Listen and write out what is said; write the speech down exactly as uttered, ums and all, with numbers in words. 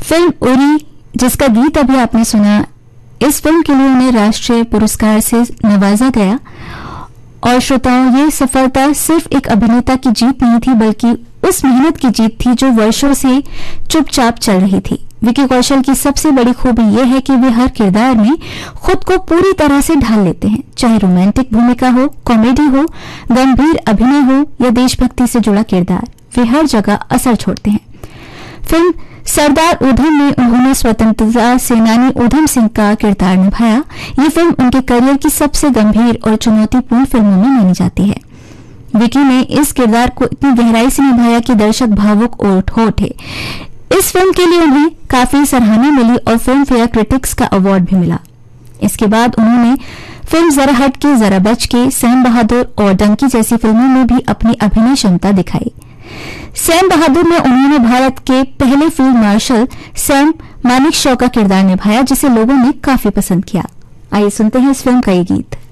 Film Uri, जिसका गीत अभी आपने सुना, इस फिल्म के लिए उन्हें राष्ट्रीय पुरस्कार से नवाजा गया। और श्रोताओं, ये सफलता सिर्फ एक अभिनेता की जीत नहीं थी, बल्कि उस मेहनत की जीत थी जो वर्षों से चुपचाप चल रही थी। विकी कौशल की सबसे बड़ी खूबी यह है कि वे हर किरदार में खुद को पूरी तरह से ढाल लेते हैं, चाहे रोमांटिक भूमिका हो, कॉमेडी हो, गंभीर अभिनय हो या देशभक्ति से जुड़ा किरदार, वे हर जगह असर छोड़ते हैं। फिल्म सरदार उधम में उन्होंने स्वतंत्रता सेनानी उधम सिंह का किरदार निभाया। ये फिल्म उनके करियर की सबसे गंभीर और चुनौतीपूर्ण फिल्मों में मानी जाती है। विकी ने इस किरदार को इतनी गहराई से निभाया कि दर्शक भावुक और हो उठे। इस फिल्म के लिए उन्हें काफी सराहना मिली और फिल्म फेयर क्रिटिक्स का अवार्ड भी मिला। इसके बाद उन्होंने फिल्म जरा हट के, जरा बच के, सैम बहादुर और डंकी जैसी फिल्मों में भी अपनी अभिनय क्षमता दिखाई। सैम बहादुर में उन्होंने भारत के पहले फील्ड मार्शल सैम मानेकशॉ का किरदार निभाया, जिसे लोगों ने काफी पसंद किया। आइए सुनते हैं इस फिल्म का ये गीत।